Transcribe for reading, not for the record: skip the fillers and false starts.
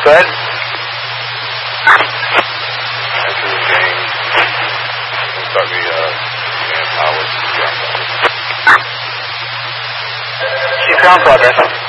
Go ahead. After the game, we'll start me manpower. Keep on progress.